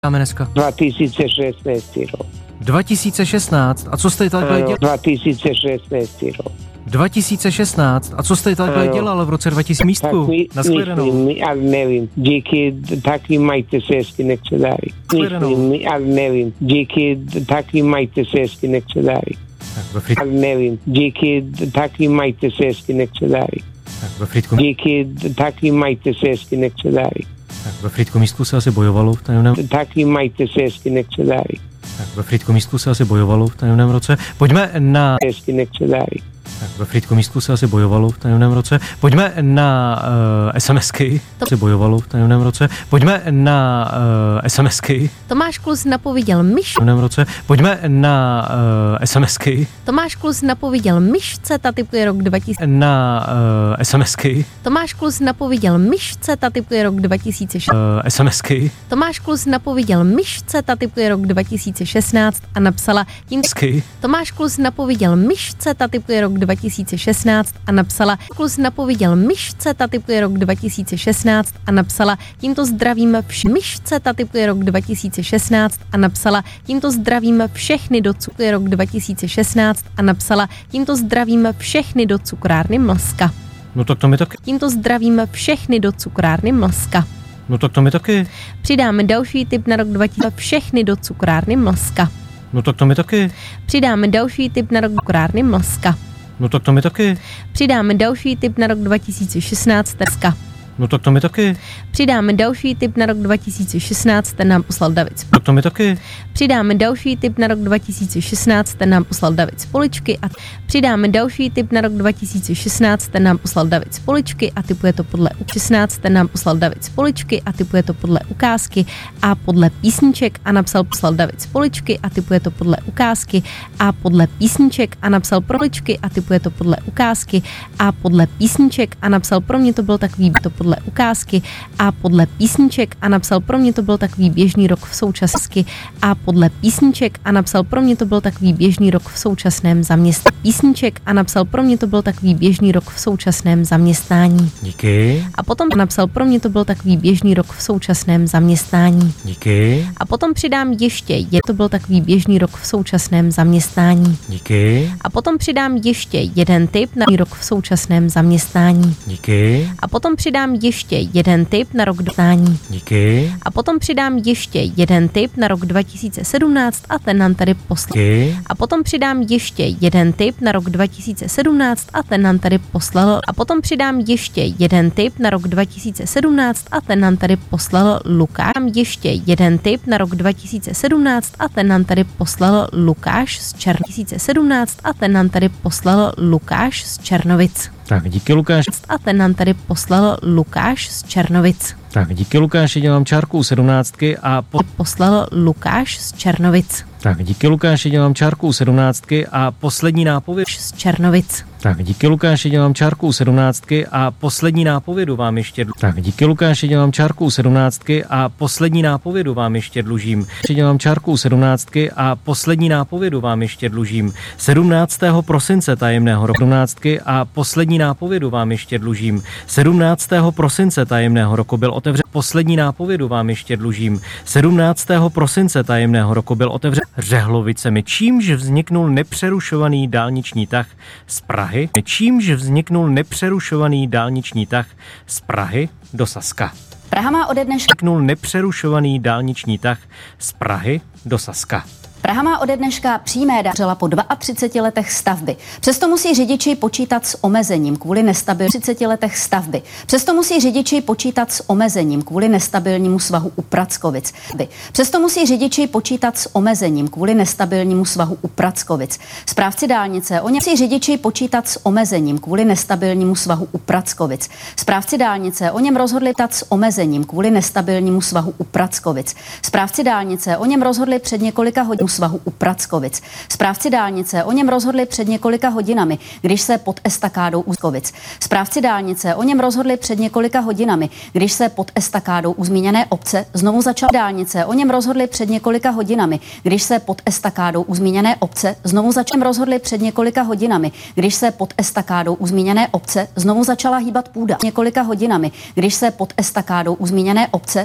Máme dneska? 2016 rok. 2016. A co jste takhle dělal? 2016 rok. 2016. A co jste takhle dělal v roce 2000 místku? Myslím, ale nevím. Díky, taky majte se hezky, nech se darí. Myslím, ale nevím. Díky, taky majte se hezky, nech se darí. Ale nevím. Díky, taky majte se hezky, nech se darí. Díky, taky majte se hezky, nech se darí. Ve Frýdku místku se asi bojovalo v tajemném... Taky majte se hezky, nech se darí. Ve Frýdku místku se asi bojovalo v tajemném roce. Pojďme na... Hezky, nech se darí. Ve Frýdku místku se asi bojovalo v tajemném roce. Pojďme na SMSky. Se bojovalo v tajemném roce. Pojďme na SMSky. Tomáš Klus napověděl myš. V roce. Pojďme na SMSky. Tomáš Klus napověděl myšce, ta typuje rok 2000. Na SMSky. Tomáš Klus napověděl myšce, ta typuje rok 2006. SMSky. Tomáš Klus napověděl myšce, ta typuje rok 2016 a napsala tím. Tomáš Klus napověděl myšce, ta typuje rok 2016 a napsala Klus napověděl myšce, ta typuje rok 2016 a napsala tímto zdravím myšce, ta typuje rok 2016 a napsala tímto zdravím všechny do cukrárny rok 2016 a napsala tímto zdravím všechny do cukrárny Mlska. No tak to mi taky. Tímto zdravím všechny do cukrárny Mlska. No tak to mi taky. Přidáme další tip na rok 2000 všechny do cukrárny Mlska. No tak to mi taky. Přidáme další tip na rok cukrárny Mlska. No tak to mi taky. Přidáme další tip na rok 2016 Terska. No tak to mi taky. Přidáme další tip na rok 2016, ten nám poslal David. Tak to mi taky. Přidáme další tip na rok 2016, ten nám poslal David z Poličky a přidáme další tip na rok 2016, ten nám poslal David z Poličky a typuje to podle 16, ten nám poslal David z Poličky a typuje to podle ukázky a podle písniček a poslal David z Poličky a typuje to podle ukázky a podle písniček a napsal Poličky a typuje to podle ukázky a podle písniček a napsal pro mě to byl takový to podle ukázky a podle písniček a napsal pro mě to byl takový běžný rok v současnosti a podle písniček a napsal pro mě to byl takový běžný rok v současném zaměstnání písniček a napsal pro mě to byl takový běžný rok v současném zaměstnání. Díky. A potom napsal pro mě to byl takový běžný rok v současném zaměstnání. Díky. A potom přidám ještě to byl takový běžný rok v současném zaměstnání. Díky. A potom přidám ještě jeden tip na rok v současném zaměstnání. Díky. A potom přidám ještě jeden tip na rok dostání. Díky. A potom přidám ještě jeden tip na rok 2017 a ten nám tady poslal. Díky. A potom přidám ještě jeden tip na rok 2017 a ten nám tady poslal. A potom přidám ještě jeden tip na rok 2017 a ten nám tady poslal Lukáš. Ještě jeden tip na rok 2017 a ten nám tady poslal Lukáš z Černovic. 2017 a ten nám tady poslal Lukáš z Černovic. Tak díky Lukáš. A ten nám tady poslal Lukáš z Černovic. Tak díky Lukáši, dělám čárku u 17 a poslal Lukáš z Černovic. Tak díky Lukáši, dělám čárku u 17 a poslední nápověd z Černovic. Tak díky Lukáši, dělám čárku u 17 a poslední nápovědu vám ještě Tak díky Lukáši, dělám čárku u 17 a poslední nápovědu vám ještě dlužím. Dělám čárku u 17 a poslední nápovědu vám ještě dlužím. 17. prosince tajemného roku 17 a poslední nápovědu vám ještě dlužím. 17. prosince tajemného roku byl otevřen. Poslední nápovědu vám ještě dlužím. 17. prosince tajemného roku byl otevřen Řehlovicemi, čímž vzniknul nepřerušovaný dálniční tah z Prahy. Čímž vzniknul nepřerušovaný dálniční tah z Prahy do Saska. Praha má ode dneška nepřerušovaný dálniční tah z Prahy do Saska. Praha má ode dneška přímé dařela po 32 letech stavby. Přesto musí řidiči počítat s omezením kvůli nestabilnímu 30 letech stavby. Přesto musí řidiči počítat s omezením kvůli nestabilnímu svahu u Prackovic. Přesto musí řidiči počítat s omezením kvůli nestabilnímu svahu u Prackovic. Správci dálnice musí řidiči počítat s omezením kvůli nestabilnímu svahu u Prackovic. Správci dálnice o něm rozhodli tat s omezením kvůli nestabilnímu svahu u Prackovic. Správci dálnice o něm rozhodli před několika hodinami svahu u Prackovic. Správci dálnice o něm rozhodli před několika hodinami, když se pod estakádou u Kovic. Správci dálnice o něm rozhodli před několika hodinami, když se pod estakádou u zmíněné obce znovu začala dálnice. O něm rozhodli před několika hodinami, když se pod estakádou u zmíněné obce znovu začala rozhodli před několika hodinami, když se pod estakádou u zmíněné obce znovu začala hýbat půda. Několika hodinami, když se pod estakádou u zmíněné obce